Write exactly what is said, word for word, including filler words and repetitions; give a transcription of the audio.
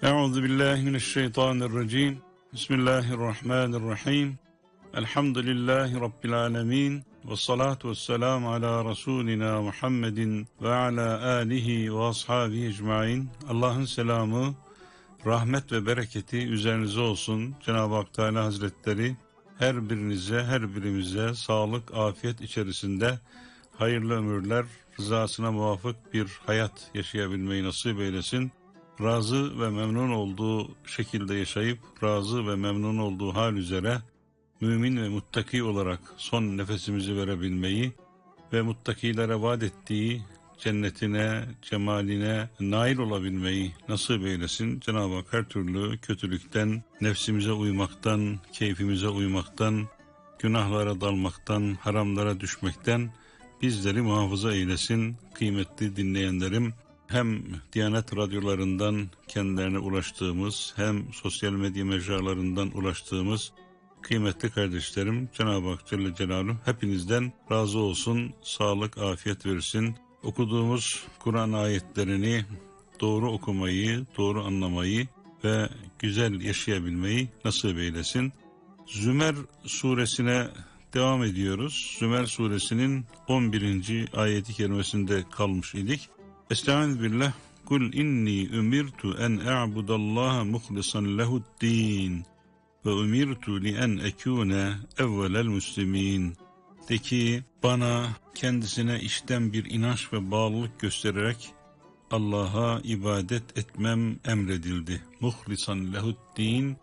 Euzu billahi mineşşeytanirracim. Bismillahirrahmanirrahim. Elhamdülillahi rabbil alamin. Ve salatu vesselam ala Resulina Muhammedin ve ala alihi ve ashabihi ecmaîn. Allah'ın selamı, rahmet ve bereketi üzerinize olsun. Cenab-ı Hak Teala Hazretleri her birinize, her birimize sağlık, afiyet içerisinde hayırlı ömürler, rızasına muvafık bir hayat yaşayabilmeyi nasip eylesin. Razı ve memnun olduğu şekilde yaşayıp, razı ve memnun olduğu hal üzere mümin ve muttaki olarak son nefesimizi verebilmeyi ve muttakilere vaat ettiği cennetine, cemaline nail olabilmeyi nasip eylesin. Cenab-ı Hak her türlü kötülükten, nefsimize uymaktan, keyfimize uymaktan, günahlara dalmaktan, haramlara düşmekten bizleri muhafaza eylesin. Kıymetli dinleyenlerim, hem Diyanet radyolarından kendilerine ulaştığımız, hem sosyal medya mecralarından ulaştığımız kıymetli kardeşlerim, Cenab-ı Hak Celle Celaluhu hepinizden razı olsun, sağlık, afiyet versin. Okuduğumuz Kur'an ayetlerini doğru okumayı, doğru anlamayı ve güzel yaşayabilmeyi nasip eylesin. Zümer suresine devam ediyoruz. Zümer suresinin on birinci ayeti kerimesinde kalmış idik. Estağfirullah. Kul inni umirtu en a'budallaha muhlisan lehu'd-din ve umirtu li en ekune evvelel muslimin. De ki, bana kendisine içten bir inanç ve bağlılık göstererek Allah'a ibadet etmem emredildi. Muhlisan lehu'd-din,